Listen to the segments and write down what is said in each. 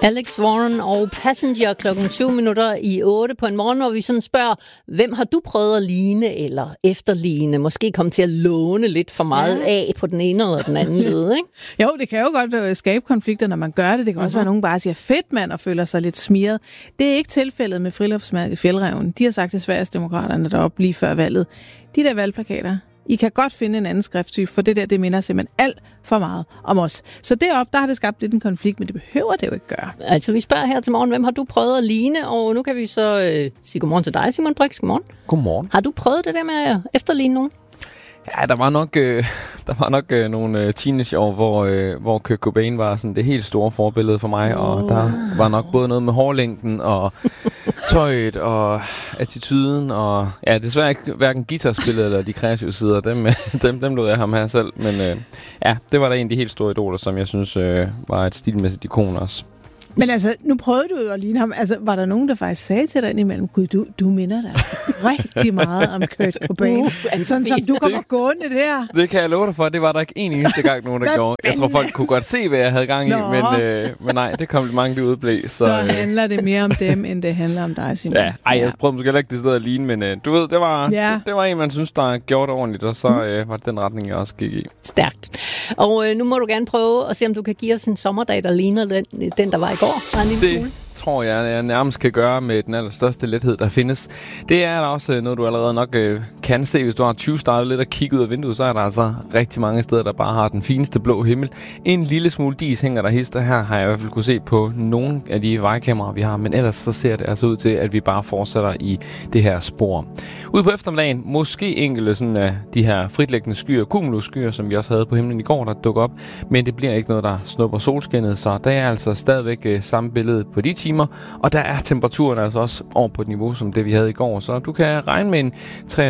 Alex Warren og Passenger 7:20 på en morgen, hvor vi sådan spørger, hvem har du prøvet at ligne eller efterligne? Måske komme til at låne lidt for meget af på den ene eller den anden led, ikke? Jo, det kan jo godt skabe konflikter, når man gør det. Det kan også være, at nogen bare siger, fedt mand, og føler sig lidt smiret. Det er ikke tilfældet med friluftsmærket Fjällräven. De har sagt til Sverigesdemokraterne deroppe lige før valget. De der valgplakater, I kan godt finde en anden skrifttype, for det minder simpelthen alt for meget om os. Så deroppe, der har det skabt lidt en konflikt, men det behøver det jo ikke gøre. Altså, vi spørger her til morgen, hvem har du prøvet at ligne? Og nu kan vi så sige godmorgen til dig, Simon Brix. Godmorgen. Godmorgen. Har du prøvet det der med at efterligne nogen? Ja, der var nok nogle teenageår, hvor Kurt Cobain var sådan det helt store forbillede for mig, og der var nok både noget med hårlængden og tøjet og attituden, og ja, desværre ikke hverken guitarspillet eller de kreative sider, dem lod jeg ham her selv, men ja, det var da en af de helt store idoler, som jeg synes var et stilmæssigt ikon også. Men altså, nu prøvede du jo at ligne ham. Altså, var der nogen, der faktisk sagde til dig indimellem, Gud, du minder dig rigtig meget om Kurt Cobain. Sådan som du kommer gående der. Det kan jeg love dig for. Det var der ikke en eneste gang, nogen der gjorde. Jeg tror, folk kunne godt se, hvad jeg havde gang i, men nej, det kom mange det udblæ. Så handler det mere om dem, end det handler om dig, Simon. Ja, jeg prøvede måske ikke det sted at ligne, men du ved, det var en, man synes, der gjorde det ordentligt, og så var det den retning, jeg også gik i. Stærkt. Og nu må du gerne prøve at se, om du kan give os en sommerdag, der ligner den der var i går. Det tror jeg nærmest kan gøre med den allerstørste lethed, der findes. Det er der også noget, du allerede nok kan se. Hvis du har 20 startet lidt og kigget ud af vinduet, så er der altså rigtig mange steder, der bare har den fineste blå himmel. En lille smule dis hænger der hister her, har jeg i hvert fald kunne se på nogle af de vejkameraer, vi har. Men ellers så ser det altså ud til, at vi bare fortsætter i det her spor. Ude på eftermiddagen, måske enkelte sådan af de her fritliggende skyer, cumulusskyer, som vi også havde på himlen i går, der dukker op. Men det bliver ikke noget, der snupper solskinnet, så der er altså stadigvæk samme billede på de timer, og der er temperaturen altså også over på et niveau som det vi havde i går, så du kan regne med en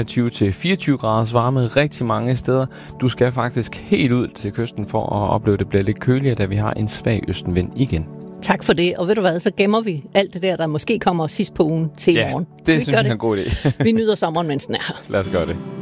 23-24 graders varme rigtig mange steder. Du skal faktisk helt ud til kysten for at opleve, at det bliver lidt køligere, da vi har en svag østenvind igen. Tak for det, og ved du hvad, så gemmer vi alt det der måske kommer sidst på ugen til i morgen. Det synes jeg er en god idé. Vi nyder sommeren, mens den er her. Lad os gøre det.